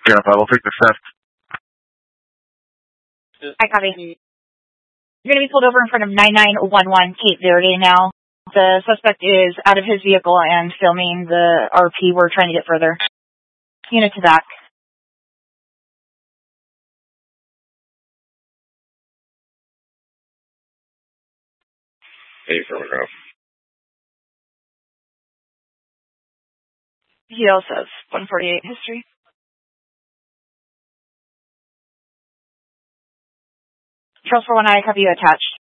Yeah, I will take the theft. I copy. You're going to be pulled over in front of 9911 Cape Verde now. The suspect is out of his vehicle and filming the RP. We're trying to get further. Unit to back. Hey, photograph. He also says 148 history. Charles 41, I copy you attached.